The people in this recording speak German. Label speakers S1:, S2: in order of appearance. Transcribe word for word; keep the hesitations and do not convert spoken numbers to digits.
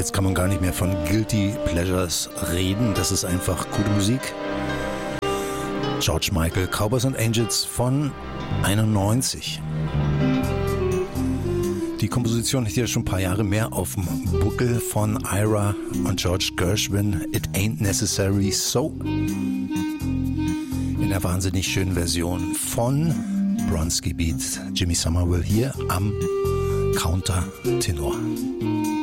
S1: jetzt kann man gar nicht mehr von Guilty Pleasures reden. Das ist einfach gute Musik. George Michael, Cowboys and Angels von einundneunzig. Die Komposition hat ja schon ein paar Jahre mehr auf dem Buckel von Ira und George Gershwin. It Ain't Necessary So. In der wahnsinnig schönen Version von Bronski Beat. Jimmy Somerville hier am Countertenor.